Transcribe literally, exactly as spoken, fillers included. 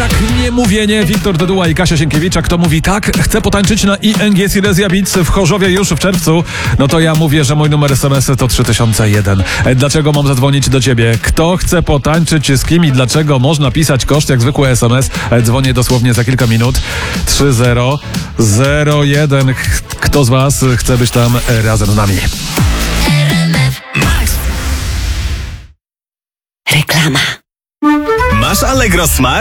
jak niemówienie. Wiktor Dyduła i Kasia Sienkiewicz. A kto mówi tak, chce potańczyć na I N G Silesia Beats w Chorzowie już w czerwcu, no to ja mówię, że mój numer es em es to trzy tysiące jeden. Dlaczego mam zadzwonić do ciebie? Kto chce potańczyć z kim i dlaczego? Można pisać koszt jak zwykły es em es. Dzwonię dosłownie za kilka minut. trzy zero zero jeden. Kto z was chce być tam razem z nami? Reklama. Masz Allegro Smart?